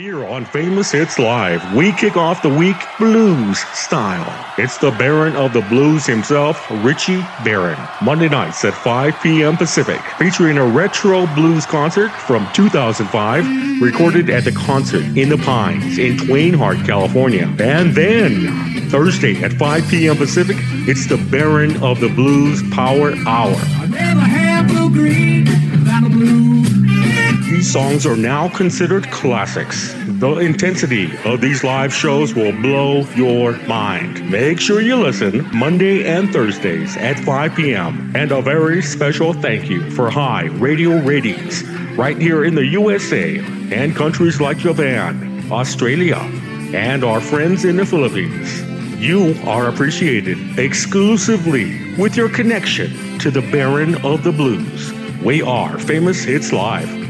Here on Famous Hits Live, we kick off the week blues style. It's the Baron of the Blues himself, Richie Baron. Monday nights at 5 p.m. Pacific, featuring a retro blues concert from 2005, recorded at the Concert in the Pines in Twain Harte, California. And then, Thursday at 5 p.m. Pacific, it's the Baron of the Blues Power Hour. I never had blue green without a blue. These songs are now considered classics. The intensity of these live shows will blow your mind. Make sure you listen Monday and Thursdays at 5 p.m. And a very special thank you for high radio ratings right here in the USA and countries like Japan, Australia, and our friends in the Philippines. You are appreciated exclusively with your connection to the Baron of the Blues. We are Famous Hits Live.